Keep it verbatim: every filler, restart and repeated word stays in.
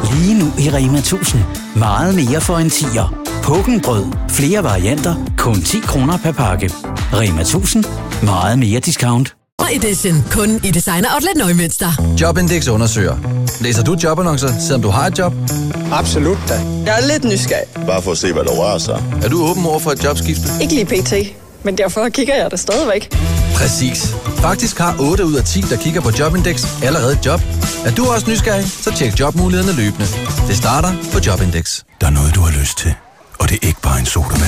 Lige nu i Rema tusind. Meget mere for en tier. Pukkenbrød. Flere varianter. Kun ti kroner per pakke. Rema tusind. Meget mere discount. Edition. Kun i Designer Outlet Nøgmønster. Jobindex undersøger. Læser du jobannoncer, selvom du har et job? Absolut da. Jeg er lidt nysgerrig. Bare for at se, hvad der rører sig. Er du åben over for et jobskifte? Ikke lige pt. Men derfor kigger jeg det stadigvæk. Præcis. Faktisk har otte ud af ti, der kigger på Jobindex, allerede et job. Er du også nysgerrig? Så tjek jobmulighederne løbende. Det starter på Jobindex. Der er noget, du har lyst til. Og det er ikke bare en sodavand.